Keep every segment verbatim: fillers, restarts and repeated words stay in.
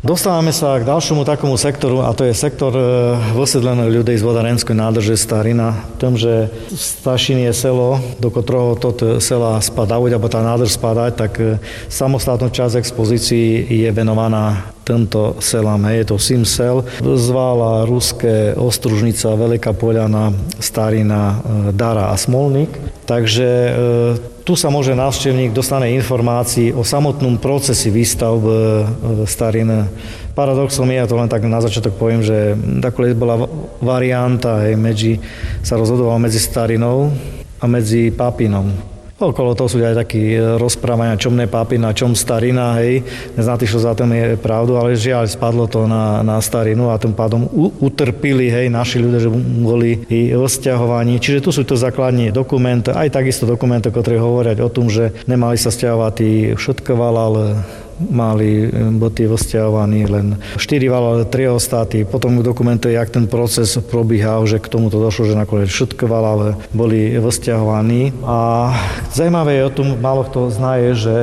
Dostávame sa k ďalšiemu takomu sektoru a to je sektor vysídlených ľudí z vodárenskej nádrže Starina. Tým, že Stašin je selo, do ktorého toto sela spadá, alebo tá nádrž spadá, tak samostatná časť expozícií je venovaná tento selám. Je to Simsel, Zvála, Ruské, Ostružnica, Veľká Poľana, Starina, Dara a Smolník. Takže tu sa môže návštevník dostane informácií o samotnom procese výstavby Stariny. Paradoxom je, ja to len tak na začiatok poviem, že takhle bola varianta, hej, medzi, sa rozhodoval medzi Starinou a medzi Papinom. Okolo toho sú aj takí rozprávania, čom ne Papina, čom Starina, hej. Neznatý, čo za tým je pravdu, ale žiaľ, spadlo to na, na Starinu a tým pádom u, utrpili, hej, naši ľudia, že boli i vzťahovaní. Čiže tu sú to základní dokumenty, aj takisto dokumenty, ktoré hovoria o tom, že nemali sa sťahovať tí všetkoval, ale mali boli vzťahovaní len štyri val, ale tri ostáty. Potom dokumentuje, jak ten proces probíhal, že k tomuto došlo, že nakoniec všetko val, ale boli vzťahovaní. A zaujímavé je o tom, málo kto zná, je, že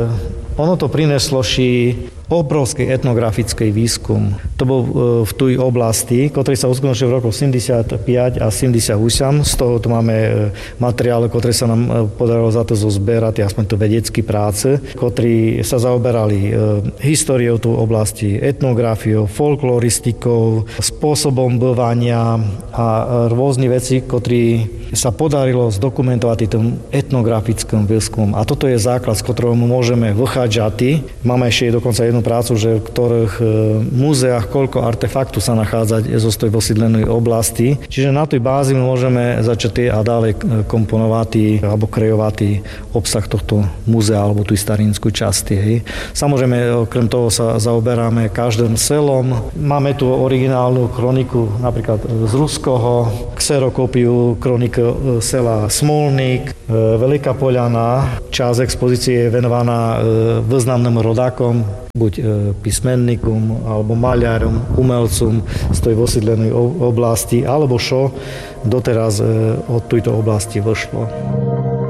ono to prineslo ši obrovský etnografický výskum. To bol v tej oblasti, ktorý sa uskutočnil v roku sedemdesiatpäť a sedemdesiatosem. Z toho tu máme materiály, ktoré sa nám podarilo za to zozberať, aspoň to vedecké práce, ktorí sa zaoberali históriou tej oblasti, etnografiou, folkloristikou, spôsobom bývania a rôzne veci, ktoré sa podarilo zdokumentovať tým etnografickým výskumom. A toto je základ, z ktorého môžeme vychádzať. Máme ešte dokonca jednu prácu, že v ktorých múzeách koľko artefaktu sa nachádza zo tej vysídlenej oblasti. Čiže na tej bázi my môžeme začať a ďalej komponovať alebo kreovať obsah tohto múzea alebo tej starinskej časti. Hej. Samozrejme, okrem toho sa zaoberáme každým selom. Máme tu originálnu kroniku napríklad z Ruského, kserokópiu kroniky sela Smolník, Veľká Poľana. Časť expozície je venovaná významným rodákom, buď písmenníkom, alebo maľárom, umelcom z tej vysídlenej oblasti, alebo čo doteraz od tejto oblasti vyšlo.